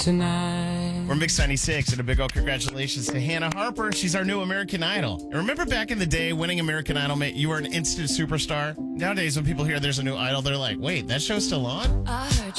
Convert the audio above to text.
tonight. We're Mix 96, and a big old congratulations to Hannah Harper. She's our new American Idol. And remember back in the day, winning American Idol meant you were an instant superstar? Nowadays, when people hear there's a new Idol, they're like, wait, that show's still on? I heard